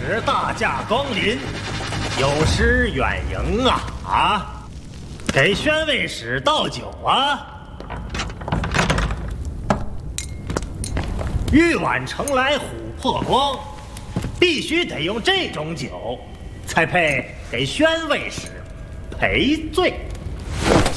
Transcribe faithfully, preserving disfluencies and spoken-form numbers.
使大驾光临，有失远迎啊啊！给宣慰使倒酒啊！玉碗盛来琥珀光，必须得用这种酒，才配给宣慰使赔罪。